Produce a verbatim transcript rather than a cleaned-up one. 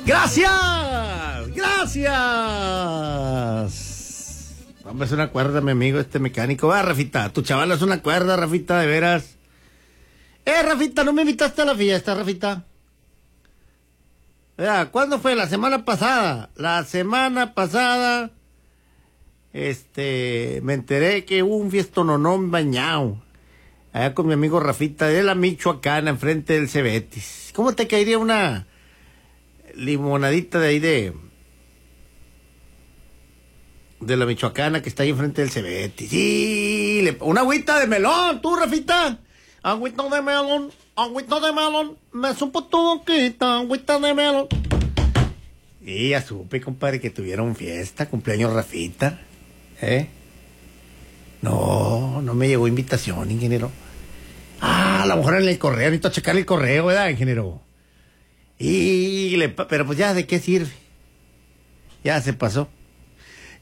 ¡Gracias! ¡Gracias! Hombre, es una cuerda, mi amigo, este mecánico. Va, Rafita, tu chaval es una cuerda, Rafita, de veras. Eh, Rafita, ¿no me invitaste a la fiesta, Rafita? Vea, ¿cuándo fue? La semana pasada. La semana pasada, este, me enteré que hubo un fiestononón bañado. Allá con mi amigo Rafita, de la Michoacana, enfrente del Cebetis. ¿Cómo te caería una limonadita de ahí de... de la Michoacana que está ahí enfrente del Cebetis? Sí, le... una agüita de melón, tú, Rafita. Agüita de melón, agüita de melón, me supo tu boquita, agüita de melón. Y ya supe, compadre, que tuvieron fiesta, cumpleaños Rafita. ¿Eh? No, no me llegó invitación, ingeniero. Ah, a lo mejor en el correo, necesito checar el correo, ¿verdad, ingeniero? Y le... pero pues ya, ¿de qué sirve? Ya se pasó.